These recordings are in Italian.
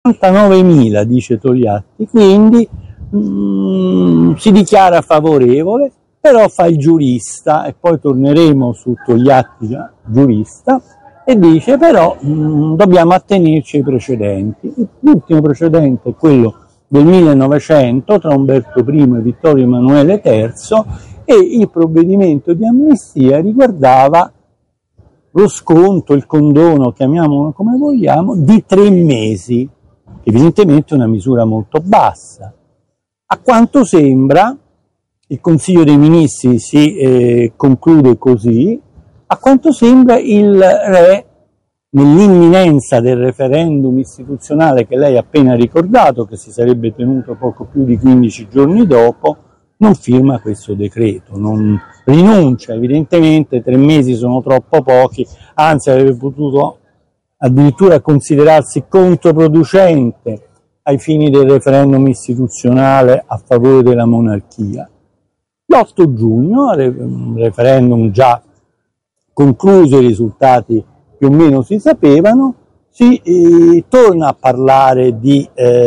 69.000, dice Togliatti, quindi si dichiara favorevole, però fa il giurista, e poi torneremo su Togliatti giurista, e dice però dobbiamo attenerci ai precedenti. L'ultimo precedente è quello del 1900 tra Umberto I e Vittorio Emanuele III, e il provvedimento di amnistia riguardava lo sconto, il condono, chiamiamolo come vogliamo, di 3 mesi, evidentemente una misura molto bassa. A quanto sembra, il Consiglio dei Ministri si conclude così, a quanto sembra il Re, nell'imminenza del referendum istituzionale che lei ha appena ricordato, che si sarebbe tenuto poco più di 15 giorni dopo, non firma questo decreto, non rinuncia. Evidentemente 3 mesi sono troppo pochi, anzi avrebbe potuto addirittura considerarsi controproducente ai fini del referendum istituzionale a favore della monarchia. L'8 giugno, referendum già concluso, i risultati più o meno si sapevano, si torna a parlare di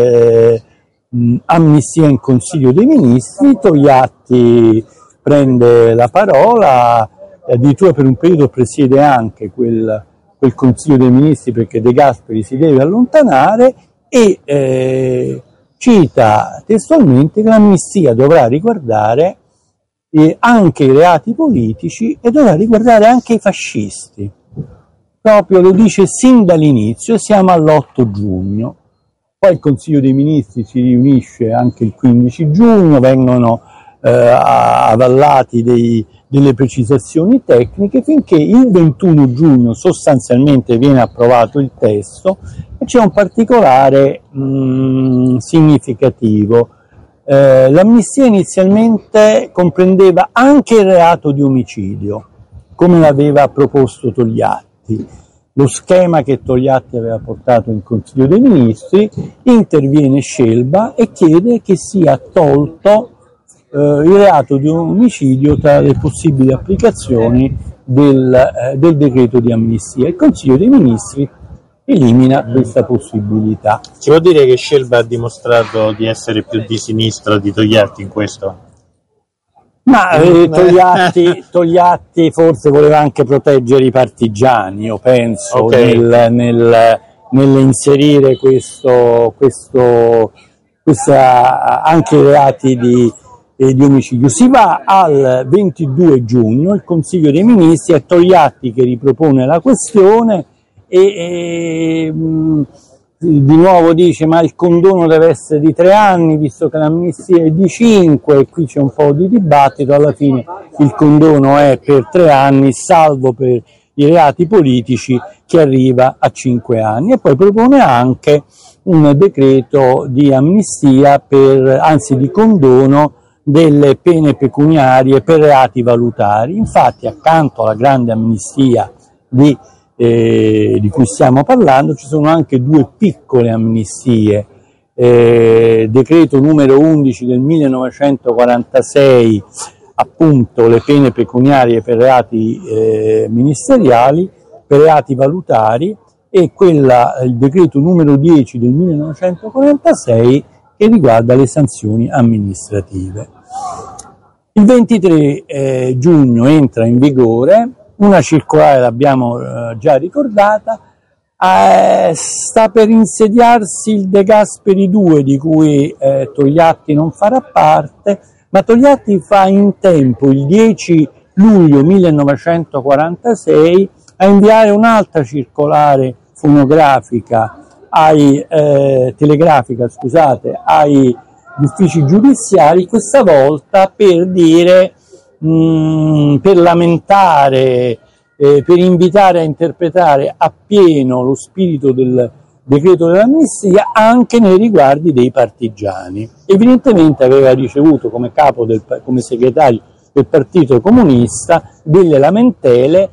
amnistia in Consiglio dei Ministri. Togliatti prende la parola, addirittura per un periodo presiede anche quel Consiglio dei Ministri, perché De Gasperi si deve allontanare, e cita testualmente che l'amnistia dovrà riguardare anche i reati politici e dovrà riguardare anche i fascisti. Proprio lo dice sin dall'inizio, e siamo all'8 giugno. Poi il Consiglio dei Ministri si riunisce anche il 15 giugno, vengono avallati delle precisazioni tecniche, finché il 21 giugno sostanzialmente viene approvato il testo, e c'è un particolare significativo. L'amnistia inizialmente comprendeva anche il reato di omicidio, come l'aveva proposto Togliatti. Lo schema che Togliatti aveva portato in Consiglio dei Ministri, interviene Scelba e chiede che sia tolto il reato di omicidio tra le possibili applicazioni del decreto di amnistia. Il Consiglio dei Ministri elimina questa possibilità. Si può dire che Scelba ha dimostrato di essere più di sinistra di Togliatti in questo? Ma Togliatti forse voleva anche proteggere i partigiani, io penso, okay, nell'inserire anche i reati di omicidio. Si va al 22 giugno, il Consiglio dei Ministri, è Togliatti che ripropone la questione e di nuovo dice ma il condono deve essere di 3 anni visto che l'amnistia è di 5, e qui c'è un po' di dibattito. Alla fine il condono è per 3 anni, salvo per i reati politici, che arriva a 5 anni, e poi propone anche un decreto di amnistia di condono delle pene pecuniarie per reati valutari. Infatti, accanto alla grande amnistia di cui stiamo parlando, ci sono anche 2 piccole amnistie. Decreto numero 11 del 1946, appunto le pene pecuniarie per reati ministeriali, per reati valutari, e il decreto numero 10 del 1946 che riguarda le sanzioni amministrative. Il 23 giugno entra in vigore una circolare, l'abbiamo già ricordata, sta per insediarsi il De Gasperi 2, di cui Togliatti non farà parte, ma Togliatti fa in tempo, il 10 luglio 1946, a inviare un'altra circolare telegrafica agli uffici giudiziari, questa volta per dire, per lamentare, per invitare a interpretare appieno lo spirito del decreto dell'amnistia anche nei riguardi dei partigiani. Evidentemente aveva ricevuto come segretario del Partito Comunista delle lamentele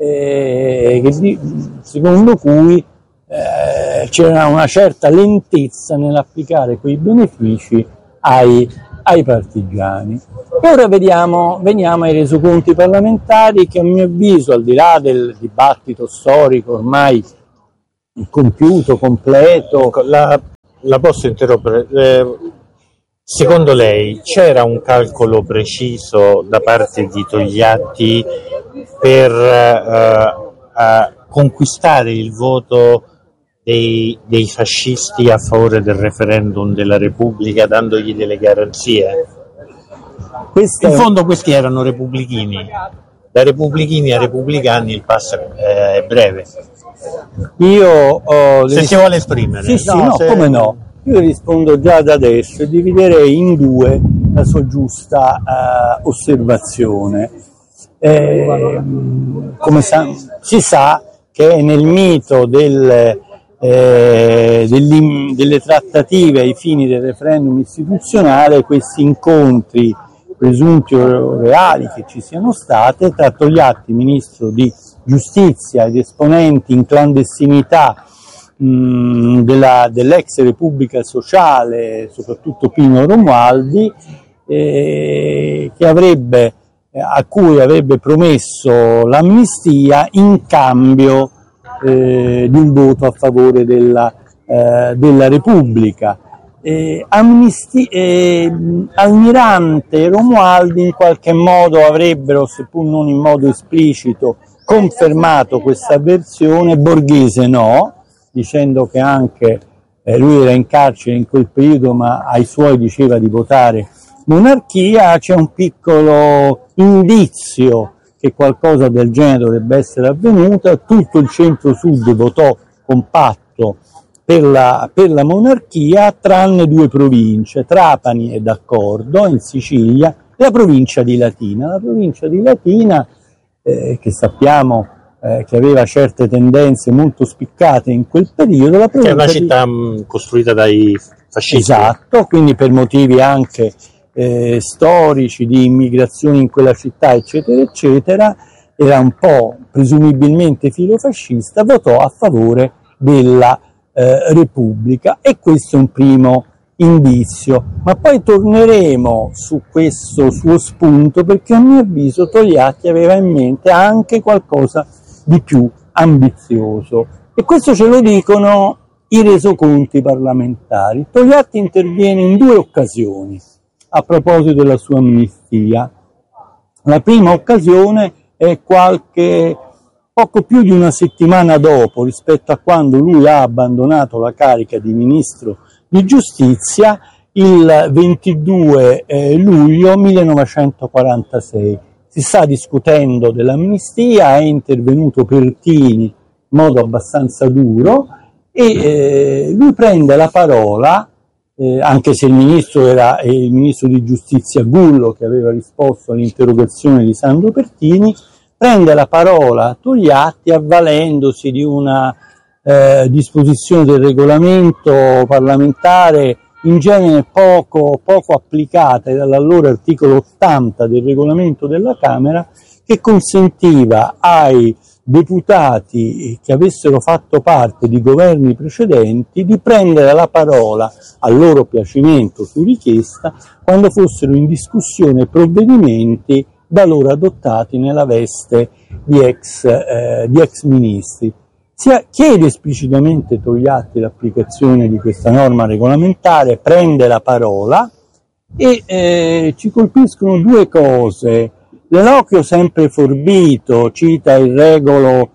secondo cui c'era una certa lentezza nell'applicare quei benefici ai partigiani. E ora veniamo ai resoconti parlamentari, che a mio avviso, al di là del dibattito storico ormai compiuto, completo, La posso interrompere? Secondo lei c'era un calcolo preciso da parte di Togliatti per conquistare il voto dei fascisti a favore del referendum della Repubblica, dandogli delle garanzie? In fondo questi erano repubblichini, da repubblichini a repubblicani il passo è breve. Se si vuole esprimere. Sì, no, come no. Io rispondo già da adesso e dividerei in due la sua giusta osservazione. Come si sa che è nel mito delle trattative ai fini del referendum istituzionale questi incontri presunti o reali che ci siano state tra Togliatti, ministro di giustizia, ed esponenti in clandestinità dell'ex Repubblica Sociale, soprattutto Pino Romualdi, a cui avrebbe promesso l'amnistia in cambio di un voto a favore della Repubblica. Almirante e Romualdi in qualche modo avrebbero, seppur non in modo esplicito, confermato questa versione. Borghese no, dicendo che anche lui era in carcere in quel periodo, ma ai suoi diceva di votare monarchia. C'è un piccolo indizio che qualcosa del genere dovrebbe essere avvenuto. Tutto il centro-sud votò compatto per la monarchia, tranne due province. Trapani è d'accordo, in Sicilia, e la provincia di Latina. La provincia di Latina, che sappiamo che aveva certe tendenze molto spiccate in quel periodo. Che è una città costruita dai fascisti. Esatto, quindi per motivi anche storici, di immigrazione in quella città, eccetera, eccetera, era un po' presumibilmente filofascista, votò a favore della Repubblica, e questo è un primo indizio. Ma poi torneremo su questo suo spunto, perché a mio avviso Togliatti aveva in mente anche qualcosa di più ambizioso, e questo ce lo dicono i resoconti parlamentari. Togliatti interviene in due occasioni a proposito della sua amnistia. La prima occasione è poco più di una settimana dopo rispetto a quando lui ha abbandonato la carica di ministro di giustizia, il 22 luglio 1946. Si sta discutendo dell'amnistia, è intervenuto Pertini in modo abbastanza duro e lui prende la parola, anche se il ministro era il ministro di giustizia Gullo, che aveva risposto all'interrogazione di Sandro Pertini. Prende la parola Togliatti avvalendosi di una disposizione del regolamento parlamentare in genere poco applicata, dall'allora articolo 80 del regolamento della Camera, che consentiva ai deputati che avessero fatto parte di governi precedenti di prendere la parola a loro piacimento, su richiesta, quando fossero in discussione provvedimenti da loro adottati nella veste di ex ministri. Chiede esplicitamente Togliatti l'applicazione di questa norma regolamentare, prende la parola e ci colpiscono due cose. L'eloquio sempre forbito, cita il regolo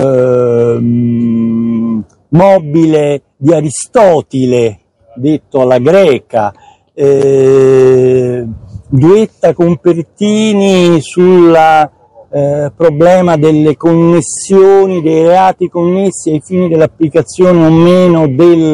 mobile di Aristotele, detto alla greca, duetta con Pertini sul problema delle connessioni, dei reati connessi ai fini dell'applicazione o meno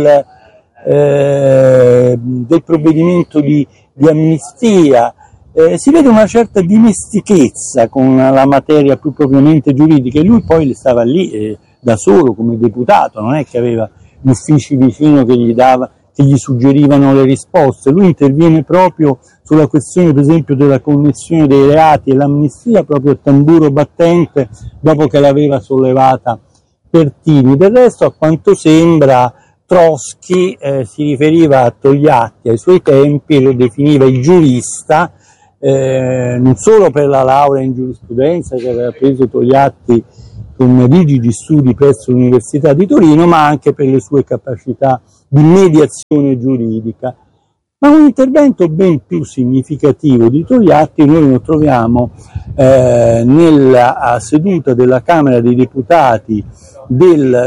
del provvedimento di amnistia. Si vede una certa dimestichezza con la materia più propriamente giuridica, e lui poi stava lì da solo come deputato, non è che aveva gli uffici vicino che gli suggerivano le risposte. Lui interviene proprio sulla questione, per esempio, della connessione dei reati e l'amnistia, proprio a tamburo battente, dopo che l'aveva sollevata Pertini. Del resto, a quanto sembra, Trotsky si riferiva a Togliatti ai suoi tempi e lo definiva il giurista, non solo per la laurea in giurisprudenza che aveva preso Togliatti con rigidi studi presso l'Università di Torino, ma anche per le sue capacità mediazione giuridica. Ma un intervento ben più significativo di Togliatti noi lo troviamo nella seduta della Camera dei Deputati del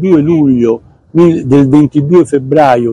25 febbraio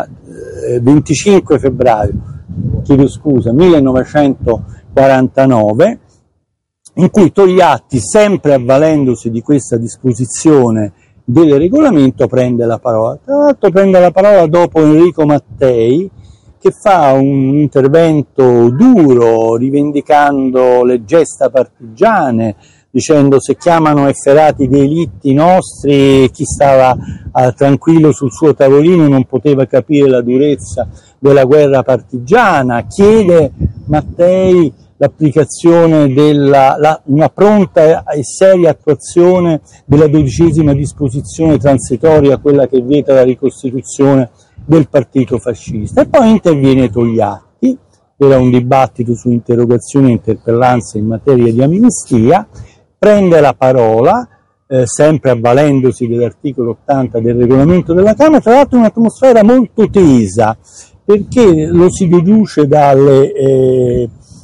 1949, in cui Togliatti, sempre avvalendosi di questa disposizione del regolamento, prende la parola. Tra l'altro prende la parola dopo Enrico Mattei, che fa un intervento duro, rivendicando le gesta partigiane, dicendo: se chiamano efferati delitti nostri, chi stava tranquillo sul suo tavolino non poteva capire la durezza della guerra partigiana. Chiede Mattei l'applicazione una pronta e seria attuazione della 12ª disposizione transitoria, quella che vieta la ricostituzione del partito fascista. E poi interviene Togliatti, era un dibattito su interrogazioni e interpellanze in materia di amnistia, prende la parola, sempre avvalendosi dell'articolo 80 del regolamento della Camera, tra l'altro in un'atmosfera molto tesa, perché lo si deduce dalle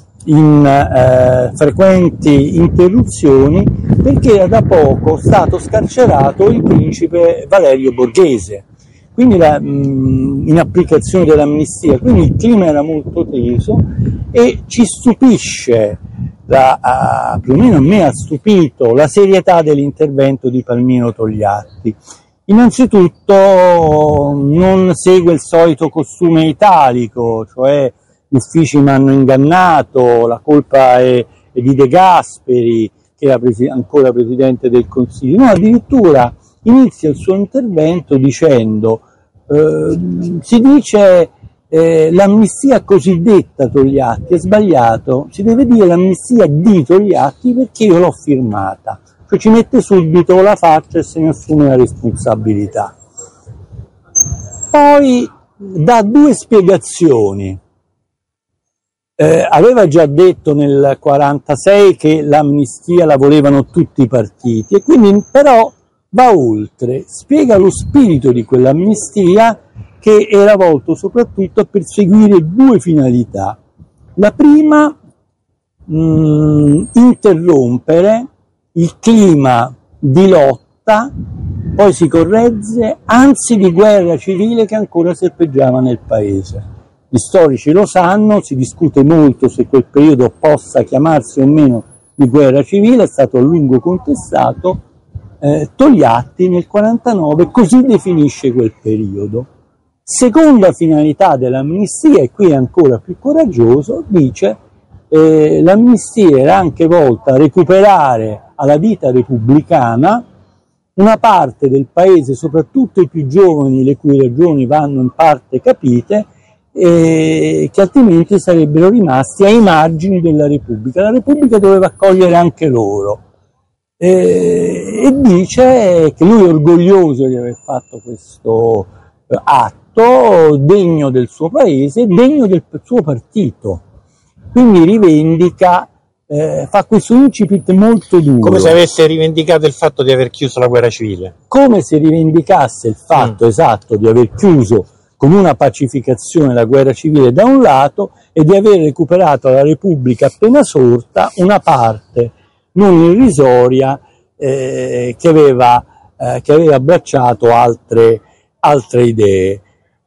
frequenti interruzioni, perché era da poco stato scarcerato il principe Valerio Borghese, quindi in applicazione dell'amnistia, quindi il clima era molto teso e ci stupisce, più o meno a me ha stupito, la serietà dell'intervento di Palmiro Togliatti. Innanzitutto non segue il solito costume italico, cioè gli uffici mi hanno ingannato, la colpa è di De Gasperi, che era ancora Presidente del Consiglio. No, addirittura inizia il suo intervento dicendo, si dice l'amnistia cosiddetta Togliatti è sbagliato, si deve dire l'amnistia di Togliatti perché io l'ho firmata, cioè ci mette subito la faccia e se ne assume la responsabilità. Poi dà due spiegazioni. Aveva già detto nel 1946 che l'amnistia la volevano tutti i partiti, e quindi però va oltre, spiega lo spirito di quell'amnistia, che era volto soprattutto a perseguire due finalità. La prima, interrompere il clima di lotta, poi si corregge, anzi di guerra civile che ancora serpeggiava nel paese. Gli storici lo sanno, si discute molto se quel periodo possa chiamarsi o meno di guerra civile, è stato a lungo contestato. Togliatti nel 1949 così definisce quel periodo. Seconda finalità dell'amnistia, e qui è ancora più coraggioso, dice l'amnistia era anche volta a recuperare alla vita repubblicana una parte del paese, soprattutto i più giovani, le cui ragioni vanno in parte capite, che altrimenti sarebbero rimasti ai margini della Repubblica. La Repubblica doveva accogliere anche loro. E dice che lui è orgoglioso di aver fatto questo atto degno del suo paese e degno del suo partito, quindi rivendica, fa questo incipit molto duro, come se avesse rivendicato il fatto di aver chiuso la guerra civile, come se rivendicasse il fatto esatto di aver chiuso con una pacificazione la guerra civile da un lato e di aver recuperato alla Repubblica appena sorta una parte non irrisoria che aveva abbracciato altre idee.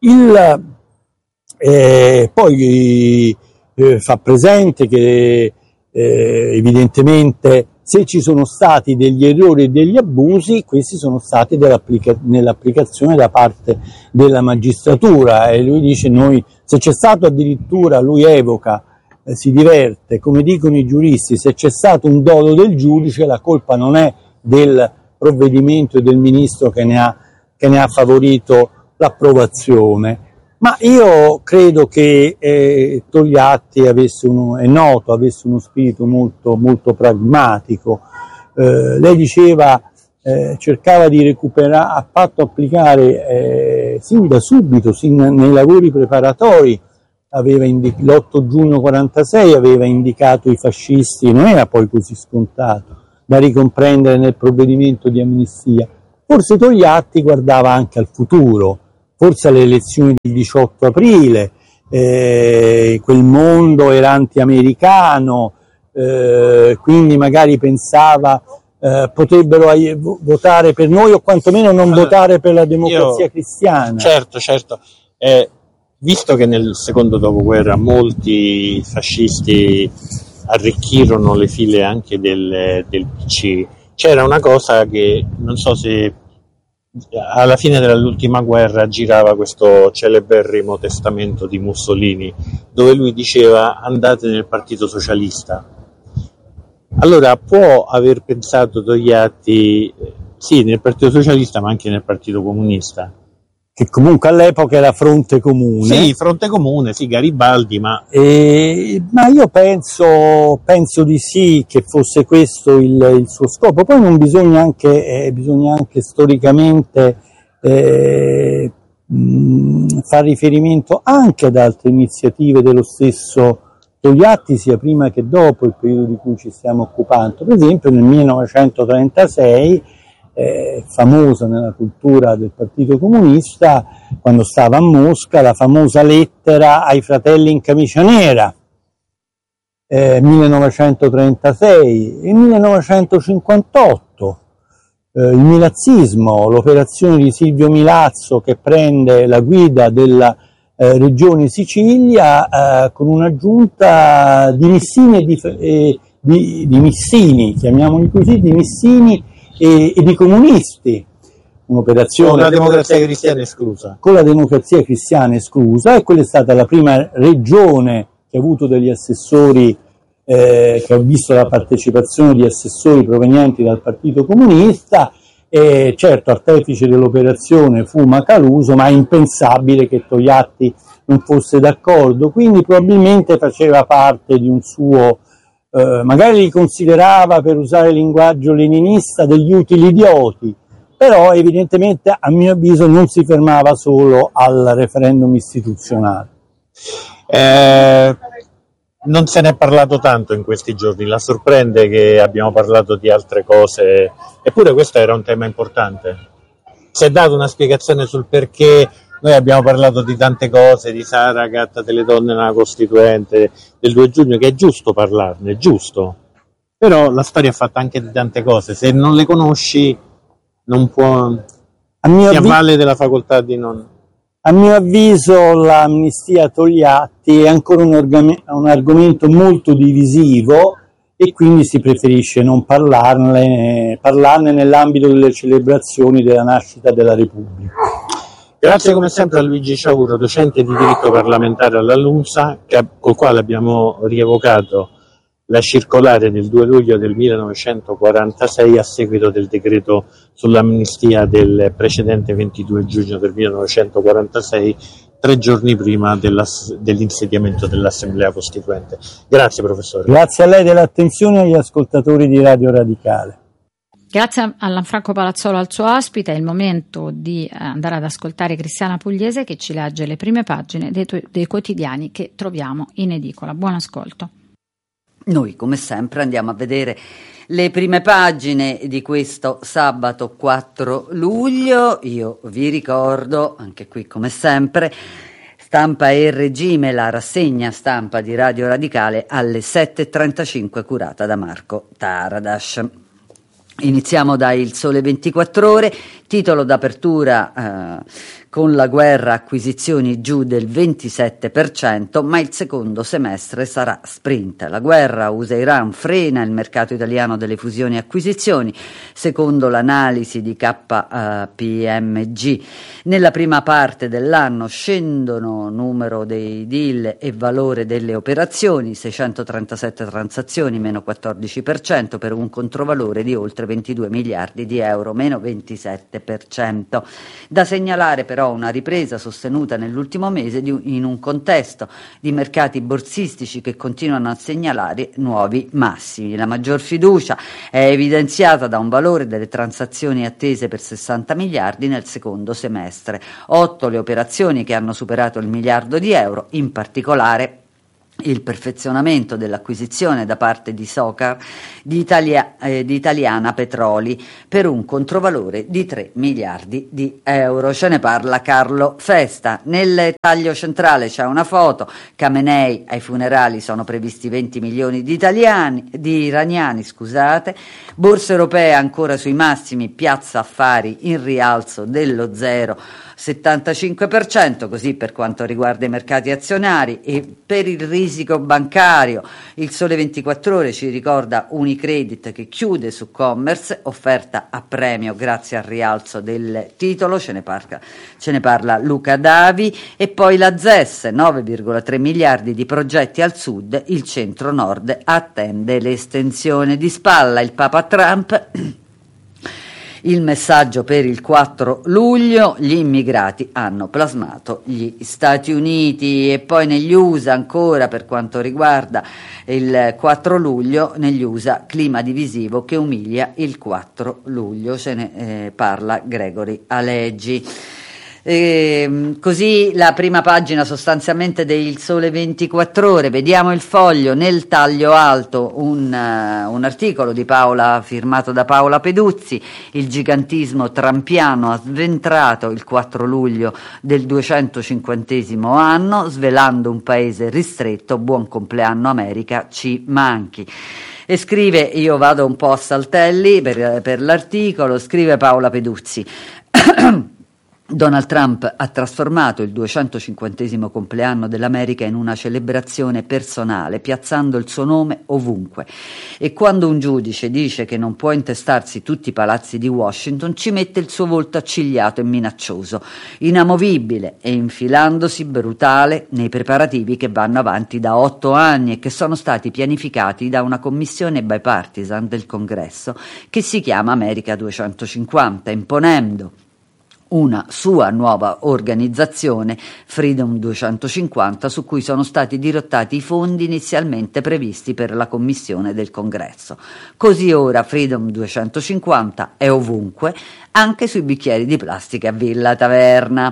Poi fa presente che evidentemente se ci sono stati degli errori e degli abusi, questi sono stati nell'applicazione da parte della magistratura, e lui dice se c'è stato addirittura, lui evoca, si diverte, come dicono i giuristi, se c'è stato un dolo del giudice, la colpa non è del provvedimento e del ministro che ne ha favorito l'approvazione. Ma io credo che Togliatti avesse uno spirito molto, molto pragmatico. Lei diceva, cercava di recuperare, ha fatto applicare sin da subito, nei lavori preparatori, l'8 giugno 1946 aveva indicato i fascisti, non era poi così scontato da ricomprendere nel provvedimento di amnistia. Forse Togliatti guardava anche al futuro, forse alle elezioni del 18 aprile, quel mondo era anti-americano, quindi magari pensava potrebbero votare per noi o quantomeno non votare per la Democrazia Cristiana. Certo. Visto che nel secondo dopoguerra molti fascisti arricchirono le file anche del PC, c'era una cosa che non so se alla fine dell'ultima guerra girava questo celeberrimo testamento di Mussolini, dove lui diceva: andate nel Partito Socialista. Allora può aver pensato Togliatti sì nel Partito Socialista ma anche nel Partito Comunista, che comunque all'epoca era Fronte Comune. Sì, Fronte Comune, sì, Garibaldi, ma io penso di sì, che fosse questo il suo scopo. Poi non bisogna anche storicamente far riferimento anche ad altre iniziative dello stesso Togliatti, sia prima che dopo il periodo di cui ci stiamo occupando. Per esempio nel 1936, famosa nella cultura del Partito Comunista, quando stava a Mosca, la famosa lettera ai fratelli in camicia nera, 1936, e 1958 il milazzismo, l'operazione di Silvio Milazzo, che prende la guida della regione Sicilia con un'aggiunta di missini di missini, chiamiamoli così, di missini e di comunisti, un'operazione con la Democrazia Cristiana esclusa. Con la Democrazia Cristiana esclusa, e quella è stata la prima regione che ha avuto degli assessori, che ha visto la partecipazione di assessori provenienti dal Partito Comunista. E certo, artefice dell'operazione fu Macaluso, ma è impensabile che Togliatti non fosse d'accordo, quindi probabilmente faceva parte di un suo, magari li considerava, per usare il linguaggio leninista, degli utili idioti, però evidentemente a mio avviso non si fermava solo al referendum istituzionale. Non se ne è parlato tanto in questi giorni, la sorprende che abbiamo parlato di altre cose, eppure questo era un tema importante. Si è dato una spiegazione sul perché noi abbiamo parlato di tante cose, di Saragat, delle donne nella Costituente, del 2 giugno, che è giusto parlarne, è giusto, però la storia è fatta anche di tante cose, se non le conosci non può, si avvale della facoltà di non... A mio avviso l'amnistia Togliatti è ancora un argomento molto divisivo, e quindi si preferisce non parlarne nell'ambito delle celebrazioni della nascita della Repubblica. Grazie come sempre a Luigi Ciauro, docente di diritto parlamentare alla LUMSA, col quale abbiamo rievocato la circolare del 2 luglio del 1946 a seguito del decreto sull'amnistia del precedente 22 giugno del 1946, 3 giorni prima dell'insediamento dell'Assemblea Costituente. Grazie professore. Grazie a lei dell'attenzione e agli ascoltatori di Radio Radicale. Grazie a Lanfranco Palazzolo, al suo ospite. È il momento di andare ad ascoltare Cristiana Pugliese, che ci legge le prime pagine dei quotidiani che troviamo in edicola. Buon ascolto. Noi, come sempre, andiamo a vedere le prime pagine di questo sabato 4 luglio. Io vi ricordo, anche qui come sempre, Stampa e Regime, la rassegna stampa di Radio Radicale alle 7.35, curata da Marco Taradas. Iniziamo da Il Sole 24 Ore, titolo d'apertura con la guerra acquisizioni giù del 27%, ma il secondo semestre sarà sprint. La guerra USA-Iran frena il mercato italiano delle fusioni e acquisizioni, secondo l'analisi di KPMG. Nella prima parte dell'anno scendono numero dei deal e valore delle operazioni, 637 transazioni, meno 14%, per un controvalore di oltre 22 miliardi di euro, meno 27%. Da segnalare però una ripresa sostenuta nell'ultimo mese in un contesto di mercati borsistici che continuano a segnalare nuovi massimi. La maggior fiducia è evidenziata da un valore delle transazioni attese per 60 miliardi nel secondo semestre. 8 le operazioni che hanno superato il miliardo di euro, in particolare il perfezionamento dell'acquisizione da parte di Socar di Italiana Petroli per un controvalore di 3 miliardi di euro. Ce ne parla Carlo Festa. Nel taglio centrale c'è una foto. Khamenei: ai funerali sono previsti 20 milioni di iraniani. Borsa europea ancora sui massimi, Piazza Affari in rialzo dello 0,75%, così per quanto riguarda i mercati azionari. E per il risico bancario, il Sole 24 Ore ci ricorda Unicredit che chiude su Commerce, offerta a premio grazie al rialzo del titolo, ce ne parla Luca Davi. E poi la ZES, 9,3 miliardi di progetti al sud, il centro-nord attende l'estensione. Di spalla il Papa Trump. Il messaggio per il 4 luglio, gli immigrati hanno plasmato gli Stati Uniti. E poi negli USA ancora, per quanto riguarda il 4 luglio, negli USA clima divisivo che umilia il 4 luglio, ce ne parla Gregory Aleggi. Così la prima pagina sostanzialmente del Sole 24 Ore. Vediamo il Foglio. Nel taglio alto un articolo di Paola, firmato da Paola Peduzzi. Il gigantismo trampiano ha sventrato il 4 luglio del 250° anno, svelando un paese ristretto. Buon compleanno America, ci manchi. E scrive, io vado un po' a saltelli per l'articolo, scrive Paola Peduzzi. Donald Trump ha trasformato il 250° compleanno dell'America in una celebrazione personale, piazzando il suo nome ovunque. E quando un giudice dice che non può intestarsi tutti i palazzi di Washington, ci mette il suo volto accigliato e minaccioso, inamovibile e infilandosi brutale nei preparativi che vanno avanti da 8 anni e che sono stati pianificati da una commissione bipartisan del Congresso che si chiama America 250, imponendo una sua nuova organizzazione, Freedom 250, su cui sono stati dirottati i fondi inizialmente previsti per la commissione del Congresso. Così ora Freedom 250 è ovunque, anche sui bicchieri di plastica a Villa Taverna.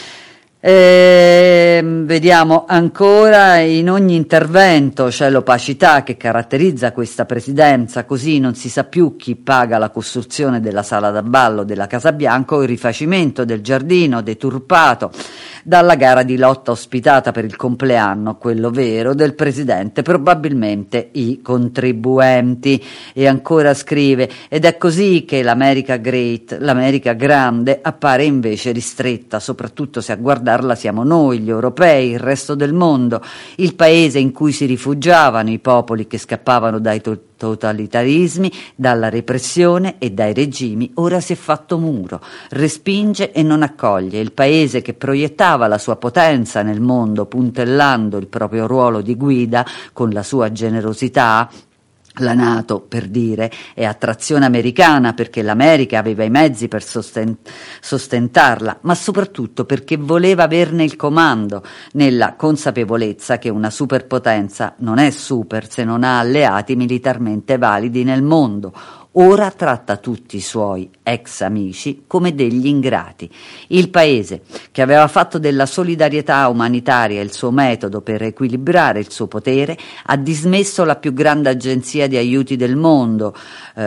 Vediamo ancora, in ogni intervento c'è l'opacità che caratterizza questa presidenza, così non si sa più chi paga la costruzione della sala da ballo della Casa Bianca o il rifacimento del giardino deturpato dalla gara di lotta ospitata per il compleanno, quello vero, del presidente, probabilmente i contribuenti. E ancora scrive, ed è così che l'America Great, l'America grande, appare invece ristretta, soprattutto se a guardarla siamo noi, gli europei, il resto del mondo, il paese in cui si rifugiavano i popoli che scappavano dai totalitarismi, dalla repressione e dai regimi. Ora si è fatto muro, respinge e non accoglie. Il paese che proiettava la sua potenza nel mondo, puntellando il proprio ruolo di guida con la sua generosità. La NATO, per dire, è attrazione americana perché l'America aveva i mezzi per sostentarla, ma soprattutto perché voleva averne il comando, nella consapevolezza che una superpotenza non è super se non ha alleati militarmente validi nel mondo. Ora tratta tutti i suoi ex amici come degli ingrati. Il paese, che aveva fatto della solidarietà umanitaria il suo metodo per equilibrare il suo potere, ha dismesso la più grande agenzia di aiuti del mondo,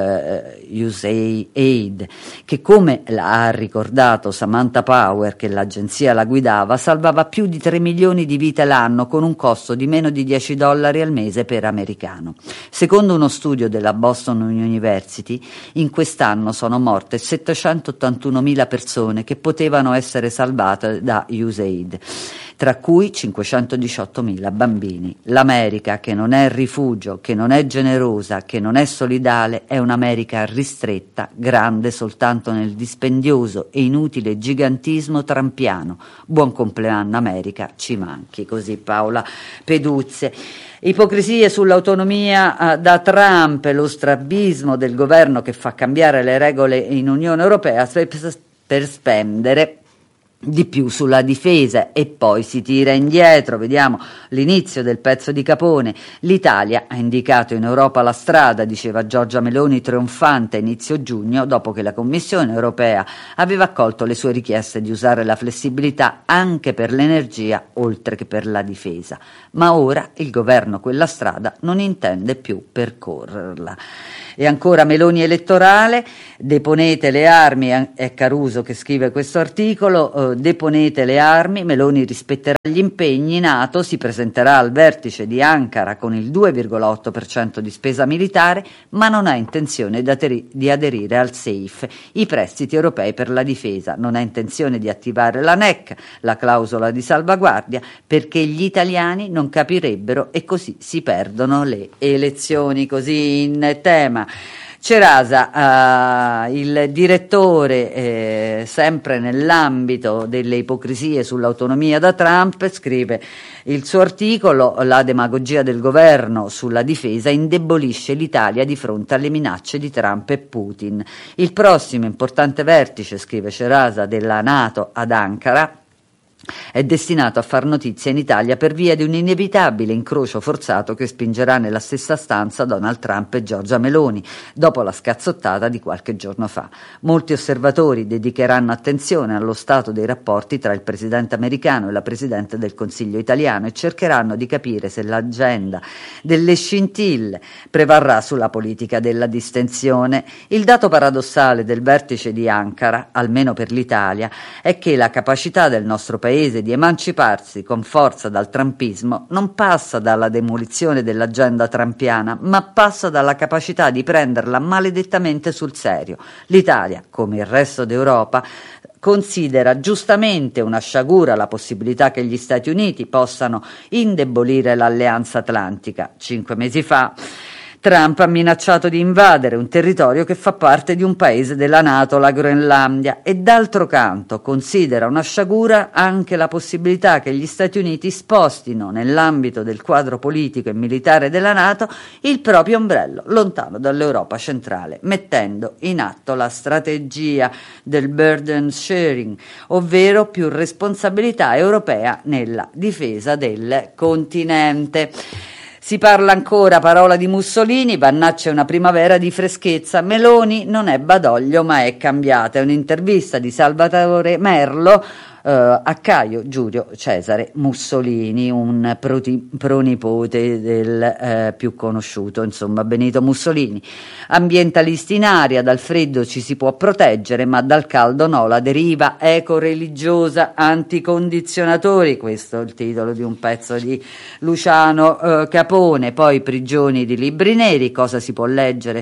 USAID, che, come ha ricordato Samantha Power, che l'agenzia la guidava, salvava più di 3 milioni di vite l'anno con un costo di meno di $10 al mese per americano. Secondo uno studio della Boston University, in quest'anno sono morte 781.000 persone che potevano essere salvate da USAID, tra cui 518.000 bambini. L'America, che non è rifugio, che non è generosa, che non è solidale, è un'America ristretta, grande soltanto nel dispendioso e inutile gigantismo trampiano. Buon compleanno America, ci manchi. Così Paola Peduzzi. Ipocrisie sull'autonomia da Trump, lo strabismo del governo che fa cambiare le regole in Unione Europea per spendere di più sulla difesa e poi si tira indietro. Vediamo l'inizio del pezzo di Capone. L'Italia ha indicato in Europa la strada, diceva Giorgia Meloni trionfante a inizio giugno, dopo che la Commissione europea aveva accolto le sue richieste di usare la flessibilità anche per l'energia oltre che per la difesa. Ma ora il governo quella strada non intende più percorrerla. E ancora Meloni elettorale, deponete le armi, è Caruso che scrive questo articolo, deponete le armi, Meloni rispetterà gli impegni NATO, si presenterà al vertice di Ankara con il 2,8% di spesa militare, ma non ha intenzione di aderire al SAFE, i prestiti europei per la difesa, non ha intenzione di attivare la NEC, la clausola di salvaguardia, perché gli italiani non capirebbero e così si perdono le elezioni. Così in tema Cerasa, il direttore, sempre nell'ambito delle ipocrisie sull'autonomia da Trump, scrive il suo articolo: la demagogia del governo sulla difesa indebolisce l'Italia di fronte alle minacce di Trump e Putin. Il prossimo importante vertice, scrive Cerasa, della NATO ad Ankara è destinato a far notizia in Italia per via di un inevitabile incrocio forzato che spingerà nella stessa stanza Donald Trump e Giorgia Meloni, dopo la scazzottata di qualche giorno fa. Molti osservatori dedicheranno attenzione allo stato dei rapporti tra il presidente americano e la presidente del Consiglio italiano e cercheranno di capire se l'agenda delle scintille prevarrà sulla politica della distensione. Il dato paradossale del vertice di Ankara, almeno per l'Italia, è che la capacità del nostro paese di emanciparsi con forza dal trumpismo non passa dalla demolizione dell'agenda trumpiana, ma passa dalla capacità di prenderla maledettamente sul serio. L'Italia, come il resto d'Europa, considera giustamente una sciagura la possibilità che gli Stati Uniti possano indebolire l'alleanza atlantica. 5 mesi fa Trump ha minacciato di invadere un territorio che fa parte di un paese della NATO, la Groenlandia, e d'altro canto considera una sciagura anche la possibilità che gli Stati Uniti spostino nell'ambito del quadro politico e militare della NATO il proprio ombrello lontano dall'Europa centrale, mettendo in atto la strategia del burden sharing, ovvero più responsabilità europea nella difesa del continente. Si parla ancora, parola di Mussolini, Vannaccia è una primavera di freschezza, Meloni non è Badoglio ma è cambiata. È un'intervista di Salvatore Merlo a Caio Giulio Cesare Mussolini, un pronipote del più conosciuto, insomma, Benito Mussolini. Ambientalisti in aria, dal freddo ci si può proteggere, ma dal caldo no, la deriva eco-religiosa, anticondizionatori, questo è il titolo di un pezzo di Luciano Capone. Poi prigioni di libri neri, cosa si può leggere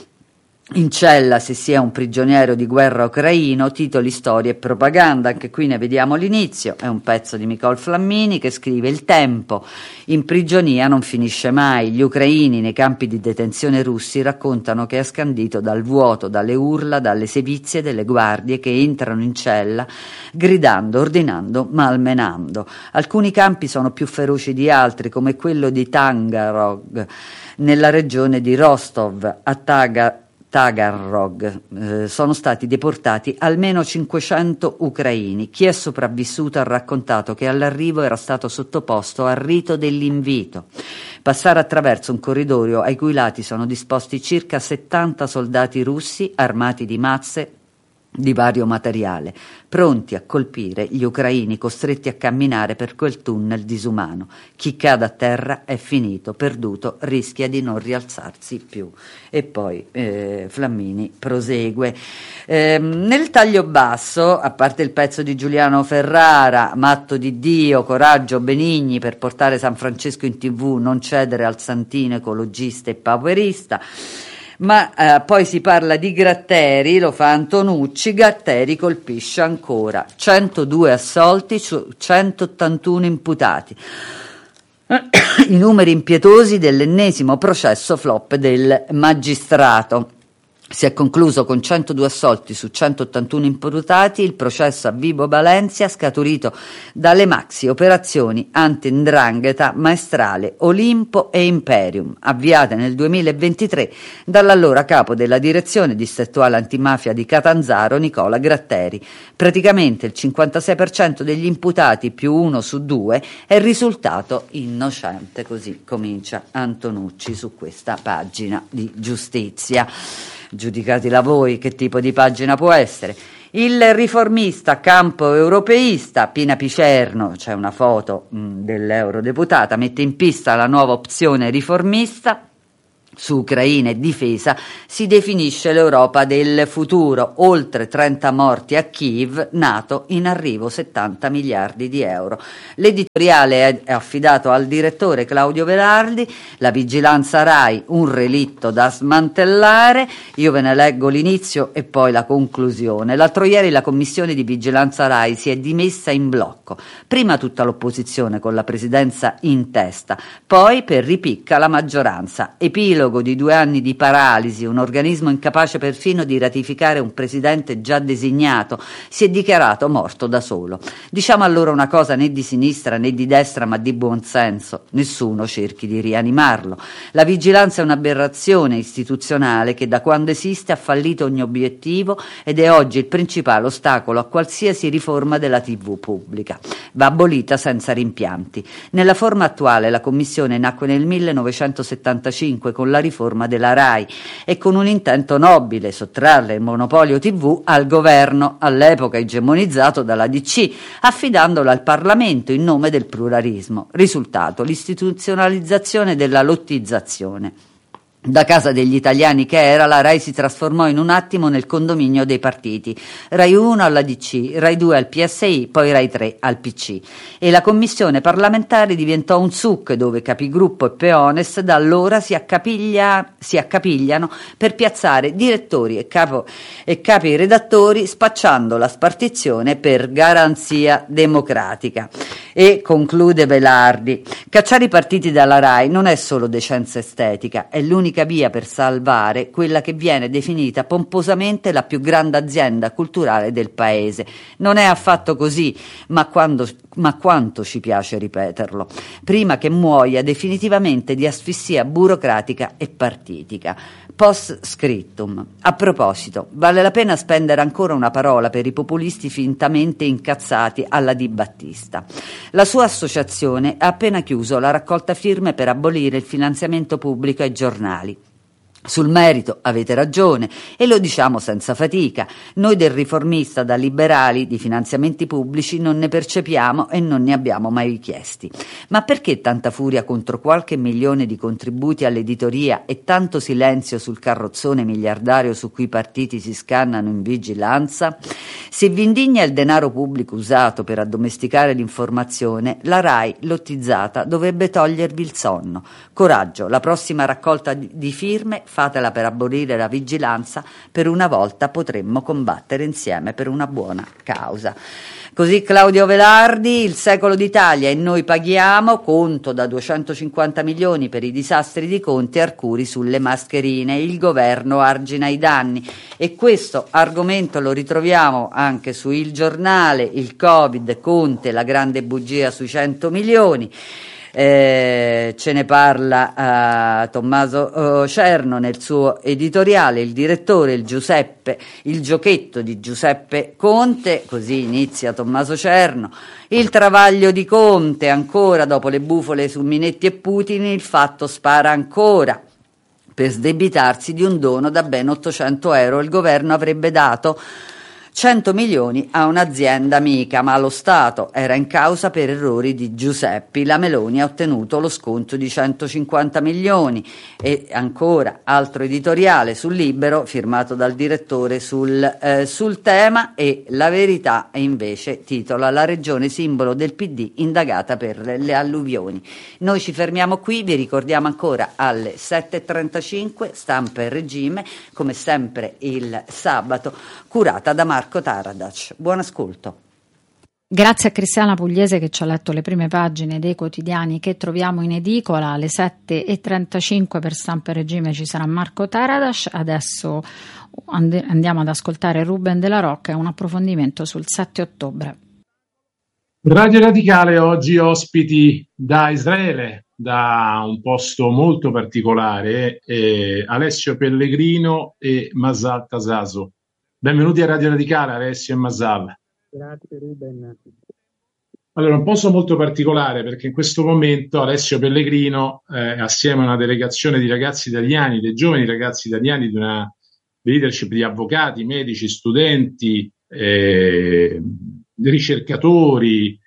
in cella se si è un prigioniero di guerra ucraino, titoli, storia e propaganda. Anche qui ne vediamo l'inizio, è un pezzo di Nicole Flammini che scrive: il tempo in prigionia non finisce mai, gli ucraini nei campi di detenzione russi raccontano che è scandito dal vuoto, dalle urla, dalle sevizie delle guardie che entrano in cella gridando, ordinando, malmenando. Alcuni campi sono più feroci di altri, come quello di Taganrog nella regione di Rostov. A Taganrog sono stati deportati almeno 500 ucraini. Chi è sopravvissuto ha raccontato che all'arrivo era stato sottoposto al rito dell'invito: passare attraverso un corridoio ai cui lati sono disposti circa 70 soldati russi armati di mazze di vario materiale, pronti a colpire gli ucraini costretti a camminare per quel tunnel disumano. Chi cade a terra è finito, perduto, rischia di non rialzarsi più. E poi Flammini prosegue. Nel taglio basso, a parte il pezzo di Giuliano Ferrara, matto di Dio, coraggio Benigni per portare San Francesco in TV, non cedere al santino ecologista e powerista. Ma poi si parla di Gratteri, lo fa Antonucci. Gratteri colpisce ancora: 102 assolti su 181 imputati. I numeri impietosi dell'ennesimo processo flop del magistrato. Si è concluso con 102 assolti su 181 imputati il processo a Vibo Valencia, scaturito dalle maxi operazioni anti-'ndrangheta Maestrale, Olimpo e Imperium, avviate nel 2023 dall'allora capo della direzione distrettuale antimafia di Catanzaro, Nicola Gratteri. Praticamente il 56% degli imputati più 1 su 2 è risultato innocente, così comincia Antonucci su questa pagina di Giustizia. Giudicatela voi che tipo di pagina può essere. Il Riformista, campo europeista, Pina Picerno, c'è una foto dell'eurodeputata, mette in pista la nuova opzione riformista. Su Ucraina e difesa si definisce l'Europa del futuro, oltre 30 morti a Kiev, NATO, in arrivo 70 miliardi di euro. L'editoriale è affidato al direttore Claudio Velardi, la vigilanza RAI, un relitto da smantellare. Io ve ne leggo l'inizio e poi la conclusione. L'altro ieri la commissione di vigilanza RAI si è dimessa in blocco, prima tutta l'opposizione con la presidenza in testa, poi per ripicca la maggioranza. Epilogo di 2 anni di paralisi, un organismo incapace perfino di ratificare un presidente già designato, si è dichiarato morto da solo. Diciamo allora una cosa né di sinistra né di destra ma di buon senso, nessuno cerchi di rianimarlo. La vigilanza è un'aberrazione istituzionale che da quando esiste ha fallito ogni obiettivo ed è oggi il principale ostacolo a qualsiasi riforma della TV pubblica. Va abolita senza rimpianti. Nella forma attuale la commissione nacque nel 1975 con la riforma della RAI e con un intento nobile: sottrarre il monopolio TV al governo, all'epoca egemonizzato dalla DC, affidandolo al Parlamento in nome del pluralismo. Risultato: l'istituzionalizzazione della lottizzazione. Da casa degli italiani che era, la RAI si trasformò in un attimo nel condominio dei partiti. RAI 1 alla DC, RAI 2 al PSI, poi RAI 3 al PC. E la commissione parlamentare diventò un suc dove capigruppo e peones da allora si accapigliano per piazzare direttori e capi redattori, spacciando la spartizione per garanzia democratica. E conclude Velardi: cacciare i partiti dalla RAI non è solo decenza estetica, è l'unica via per salvare quella che viene definita pomposamente la più grande azienda culturale del paese. Non è affatto così, ma quanto ci piace ripeterlo, prima che muoia definitivamente di asfissia burocratica e partitica. Post scriptum. A proposito, vale la pena spendere ancora una parola per i populisti fintamente incazzati alla Di Battista. La sua associazione ha appena chiuso la raccolta firme per abolire il finanziamento pubblico ai giornali. Sul merito avete ragione e lo diciamo senza fatica. Noi del Riformista, da liberali, di finanziamenti pubblici non ne percepiamo e non ne abbiamo mai chiesti. Ma perché tanta furia contro qualche milione di contributi all'editoria e tanto silenzio sul carrozzone miliardario su cui i partiti si scannano in vigilanza? Se vi indigna il denaro pubblico usato per addomesticare l'informazione, la RAI, lottizzata, dovrebbe togliervi il sonno. Coraggio, la prossima raccolta di firme fatela per abolire la vigilanza, per una volta potremmo combattere insieme per una buona causa. Così Claudio Velardi, Il secolo d'Italia e noi paghiamo, conto da 250 milioni per i disastri di Conte, Arcuri sulle mascherine, il governo argina i danni. E questo argomento lo ritroviamo anche su Il Giornale, il Covid, Conte, la grande bugia sui 100 milioni. Ce ne parla Tommaso Cerno nel suo editoriale, il direttore, il giochetto di Giuseppe Conte, così inizia Tommaso Cerno. Il travaglio di Conte, ancora dopo le bufale su Minetti e Putin, il fatto spara ancora. Per sdebitarsi di un dono da ben 800 euro il governo avrebbe dato 100 milioni a un'azienda amica, ma lo Stato era in causa per errori di Giuseppi. La Meloni ha ottenuto lo sconto di 150 milioni. E ancora altro editoriale sul Libero firmato dal direttore sul tema, e La Verità invece titola La regione simbolo del PD indagata per le alluvioni. Noi ci fermiamo qui, vi ricordiamo ancora alle 7.35 Stampa e Regime, come sempre il sabato, curata da Marco Taradac. Buon ascolto. Grazie a Cristiana Pugliese che ci ha letto le prime pagine dei quotidiani che troviamo in edicola. Alle 7:35 per Stampa e Regime ci sarà Marco Taradas. Adesso andiamo ad ascoltare Ruben Della Rocca e un approfondimento sul 7 ottobre. Radio Radicale oggi ospiti da Israele, da un posto molto particolare, Alessio Pellegrino e Masal Tasaso. Benvenuti a Radio Radicale, Alessio e Masal. Grazie Ruben. Allora, un posto molto particolare perché in questo momento Alessio Pellegrino, assieme a una delegazione di ragazzi italiani, dei giovani ragazzi italiani di una leadership di avvocati, medici, studenti, ricercatori,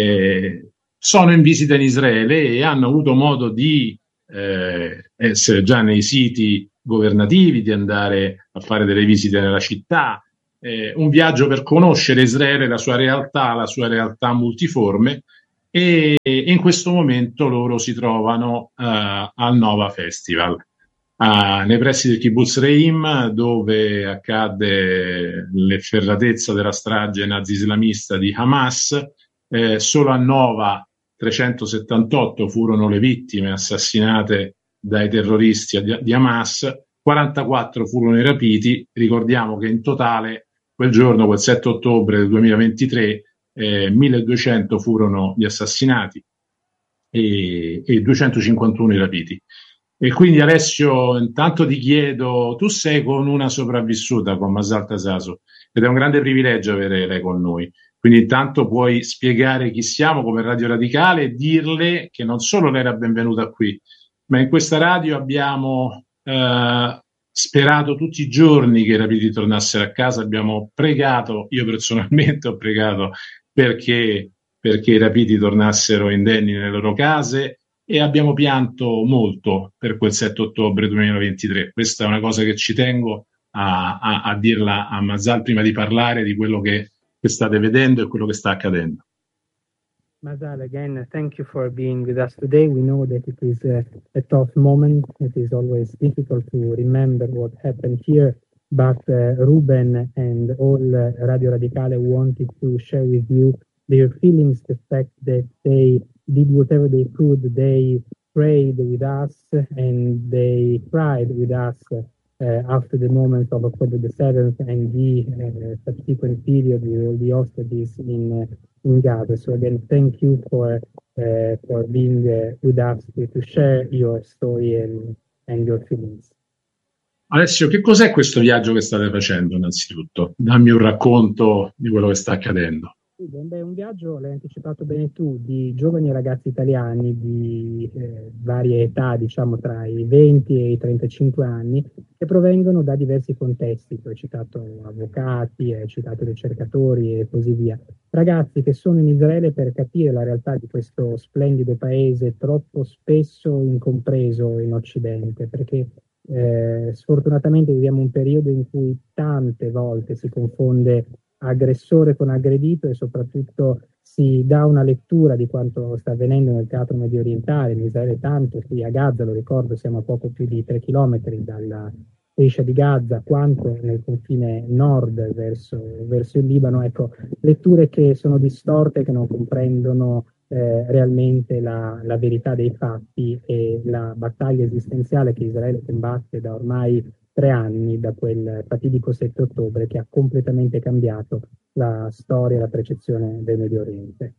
sono in visita in Israele e hanno avuto modo di essere già nei siti governativi, di andare a fare delle visite nella città, un viaggio per conoscere Israele, la sua realtà multiforme, e in questo momento loro si trovano al Nova Festival, nei pressi del Kibbutz Re'im, dove accadde l'efferatezza della strage nazi-islamista di Hamas. Solo a Nova 378 furono le vittime assassinate dai terroristi di Hamas, 44 furono i rapiti. Ricordiamo che in totale quel giorno, quel 7 ottobre del 2023, 1200 furono gli assassinati e 251 i rapiti. E quindi Alessio, intanto ti chiedo, tu sei con una sopravvissuta, con Masal Tasaso, ed è un grande privilegio avere lei con noi. Quindi intanto puoi spiegare chi siamo come Radio Radicale e dirle che non solo lei era benvenuta qui, ma in questa radio abbiamo sperato tutti i giorni che i rapiti tornassero a casa, abbiamo pregato, io personalmente ho pregato perché i rapiti tornassero indenni nelle loro case, e abbiamo pianto molto per quel 7 ottobre 2023. Questa è una cosa che ci tengo a dirla a Masal prima di parlare di quello che state vedendo e quello che sta accadendo. Masal, again, thank you for being with us today. We know that it is a tough moment. It is always difficult to remember what happened here, but Ruben and all Radio Radicale wanted to share with you their feelings, the fact that they did whatever they could. They prayed with us and they cried with us after the moments of October the 7th and the subsequent period with all the hostages in Gaza. So again, thank you for being with us to share your story and your feelings. Alessio, che cos'è questo viaggio che state facendo innanzitutto? Dammi un racconto di quello che sta accadendo. È un viaggio, l'hai anticipato bene tu, di giovani ragazzi italiani di varie età, diciamo tra i 20 e i 35 anni, che provengono da diversi contesti. Tu hai citato avvocati, hai citato ricercatori e così via. Ragazzi che sono in Israele per capire la realtà di questo splendido paese troppo spesso incompreso in Occidente, perché sfortunatamente viviamo un periodo in cui tante volte si confonde aggressore con aggredito e soprattutto si dà una lettura di quanto sta avvenendo nel teatro medio orientale, in Israele tanto, qui a Gaza, lo ricordo, siamo a poco più di 3 chilometri dalla striscia di Gaza, quanto nel confine nord verso il Libano. Ecco, letture che sono distorte, che non comprendono realmente la verità dei fatti e la battaglia esistenziale che Israele combatte da ormai 3 anni, da quel fatidico 7 ottobre che ha completamente cambiato la storia e la percezione del Medio Oriente.